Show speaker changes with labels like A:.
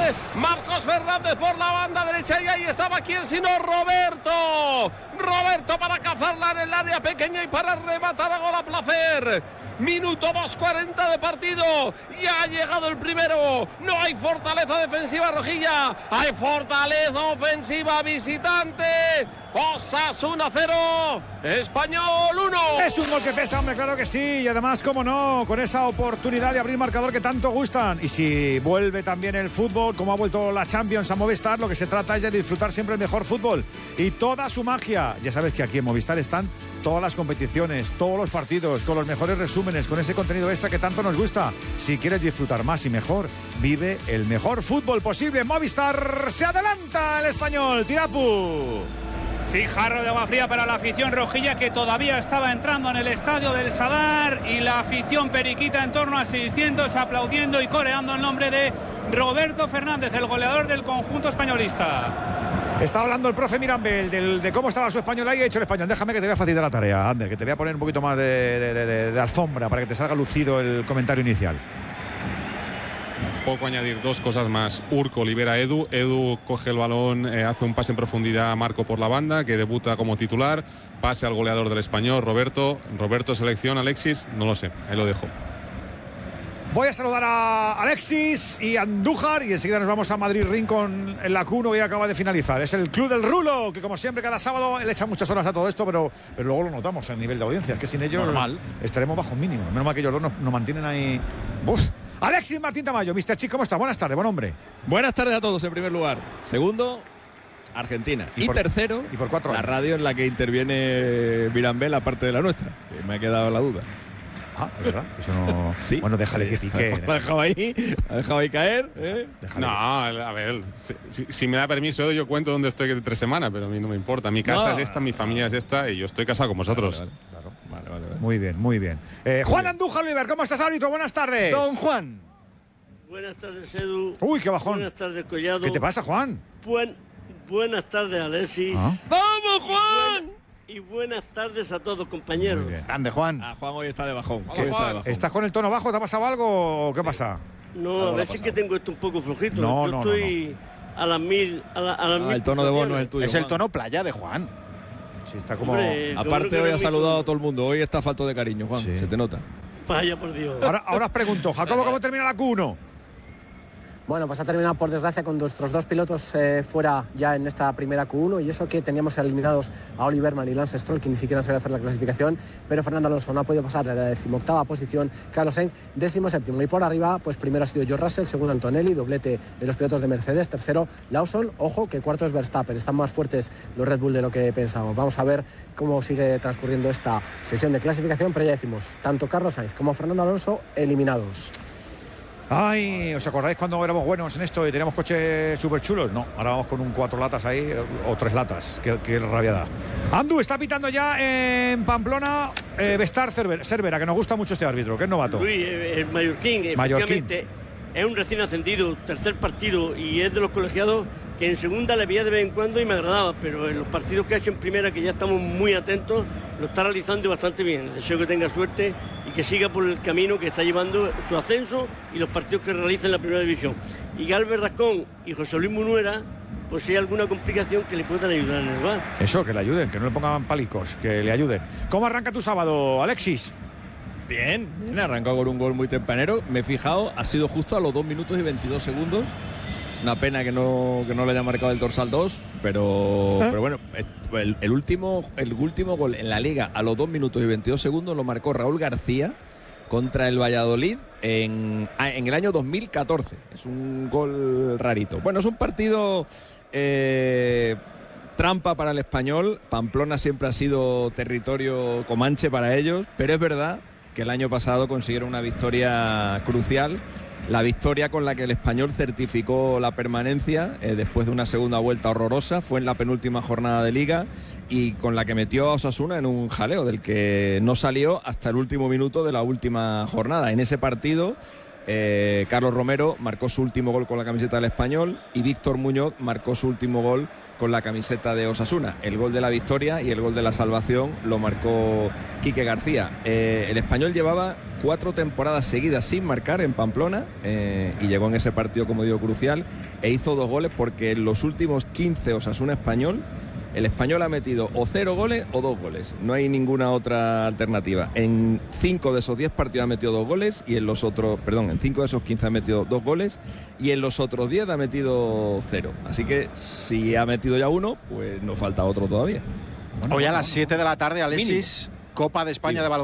A: Marcos Fernández por la banda derecha y ahí estaba quien sino Roberto para cazarla en el área pequeña y para rematar a gol a placer. Minuto 2:40 de partido. Ya ha llegado el primero. No hay fortaleza defensiva rojilla. Hay fortaleza ofensiva visitante. Osasuna 0, Español 1.
B: Es un gol que pesa, hombre, claro que sí. Y además, cómo no, con esa oportunidad de abrir marcador que tanto gustan. Y si vuelve también el fútbol, como ha vuelto la Champions a Movistar, lo que se trata es de disfrutar siempre el mejor fútbol y toda su magia. Ya sabes que aquí en Movistar están todas las competiciones, todos los partidos, con los mejores resúmenes, con ese contenido extra que tanto nos gusta. Si quieres disfrutar más y mejor, vive el mejor fútbol posible. Movistar, se adelanta el Español, Tirapu.
C: Sí, jarro de agua fría para la afición rojilla, que todavía estaba entrando en el estadio del Sadar, y la afición periquita en torno a 600 aplaudiendo y coreando el nombre de Roberto Fernández, el goleador del conjunto españolista.
B: Está hablando el profe Mirambel de cómo estaba su español ahí. Ha dicho el español: déjame que te voy a facilitar la tarea, Ander, que te voy a poner un poquito más de alfombra para que te salga lucido el comentario inicial.
D: Poco añadir, dos cosas más. Urco libera a Edu. Edu coge el balón, hace un pase en profundidad a Marco por la banda, que debuta como titular. Pase al goleador del español, Roberto. Roberto selecciona, Alexis, no lo sé, ahí lo dejo.
B: Voy a saludar a Alexis y Andújar y enseguida nos vamos a Madrid Ring con el Lacuno, que acaba de finalizar. Es el Club del Rulo, que como siempre cada sábado le echa muchas horas a todo esto, pero luego lo notamos en nivel de audiencia, que sin ellos estaremos bajo un mínimo. Menos mal que ellos nos mantienen ahí. ¡Uf! Alexis Martín Tamayo, Mr. Chic, ¿cómo está? Buenas tardes, buen hombre.
E: Buenas tardes a todos, en primer lugar. Segundo, Argentina. Y tercero,
B: y por 4
E: la
B: años.
E: radio en la que interviene Mirambel, aparte de la nuestra, que me ha quedado la duda.
B: Ah, ¿es verdad? Eso no.
E: ¿Sí?
B: Bueno, déjale que pique.
E: Me ha dejado ahí caer.
D: No, a ver, si me da permiso, yo cuento dónde estoy de 3 semanas, pero a mí no me importa. Mi casa es esta, mi familia es esta y yo estoy casado con vosotros.
E: Vale.
B: Muy bien, muy bien. Juan Andújar Oliver, ¿cómo estás, árbitro? Buenas tardes.
F: Don Juan.
G: Buenas tardes, Edu.
B: Uy, qué bajón.
G: Buenas tardes, Collado.
B: ¿Qué te pasa, Juan?
G: Buenas tardes, Alexis.
E: ¡Vamos, Juan!
G: Y buenas tardes a todos, compañeros.
F: Grande, Juan.
E: Juan hoy está de bajón.
B: ¿Estás con el tono bajo? ¿Te ha pasado algo o qué pasa?
G: No, a ver si es que tengo esto un poco flojito.
B: No,
G: yo estoy a las 1000.
E: El tono de voz no es el tuyo.
F: Es
E: Juan.
F: el tono playa de Juan.
B: Sí, está como.
G: Hombre,
E: Aparte, hoy ha saludado a todo el mundo. Hoy está falto de cariño, Juan.
B: Sí.
E: Se te nota.
G: Vaya por Dios.
B: Ahora os pregunto, Jacobo, ¿cómo termina la Q1?
H: Bueno, pues ha terminado por desgracia con nuestros dos pilotos fuera ya en esta primera Q1, y eso que teníamos eliminados a Oliverman y Lance Stroll, que ni siquiera sabía hacer la clasificación, pero Fernando Alonso no ha podido pasar de la 18ª posición, Carlos Sainz 17º, y por arriba pues primero ha sido George Russell, segundo Antonelli, doblete de los pilotos de Mercedes, tercero Lawson, ojo que cuarto es Verstappen. Están más fuertes los Red Bull de lo que pensamos. Vamos a ver cómo sigue transcurriendo esta sesión de clasificación, pero ya decimos, tanto Carlos Sainz como Fernando Alonso eliminados.
B: Ay, ¿os acordáis cuando éramos buenos en esto y teníamos coches súper chulos? No, ahora vamos con un 4 latas ahí, o 3 latas, qué rabia da. Andu, está pitando ya en Pamplona Vestar Cervera, que nos gusta mucho este árbitro, que es novato.
G: Luis, el mallorquín, efectivamente, es un recién ascendido, tercer partido, y es de los colegiados que en segunda le veía de vez en cuando y me agradaba, pero en los partidos que ha hecho en primera, que ya estamos muy atentos, lo está realizando bastante bien. Deseo que tenga suerte y que siga por el camino que está llevando su ascenso y los partidos que realiza en la primera división. Y Galvez Rascón y José Luis Munuera, pues si hay alguna complicación que le puedan ayudar en el bar.
B: Eso, que le ayuden, que no le pongan palicos, que le ayuden. ¿Cómo arranca tu sábado, Alexis?
E: Bien, arrancado con un gol muy tempranero. Me he fijado, ha sido justo a los 2 minutos y 22 segundos. Una pena que no le haya marcado el dorsal 2, pero bueno, el último gol en la Liga a los 2 minutos y 22 segundos lo marcó Raúl García contra el Valladolid en el año 2014. Es un gol rarito. Bueno, es un partido trampa para el Español. Pamplona siempre ha sido territorio comanche para ellos, pero es verdad que el año pasado consiguieron una victoria crucial. La victoria con la que el Español certificó la permanencia después de una segunda vuelta horrorosa, fue en la penúltima jornada de Liga, y con la que metió a Osasuna en un jaleo del que no salió hasta el último minuto de la última jornada. En ese partido, Carlos Romero marcó su último gol con la camiseta del Español y Víctor Muñoz marcó su último gol con la camiseta de Osasuna. El gol de la victoria y el gol de la salvación lo marcó Quique García. El Español llevaba 4 temporadas seguidas sin marcar en Pamplona y llegó en ese partido, como digo, crucial, e hizo 2 goles, porque en los últimos 15 Osasuna Español, el Español ha metido o 0 goles o 2 goles. No hay ninguna otra alternativa. En 5 de esos 10 partidos ha metido 2 goles y en los otros, en 5 de esos 15 ha metido 2 goles y en los otros 10 ha metido 0. Así que si ha metido ya 1, pues nos falta otro todavía.
F: Hoy a las 7 de la tarde, Alexis,
E: Mínimo.
F: Copa de España de baloncesto.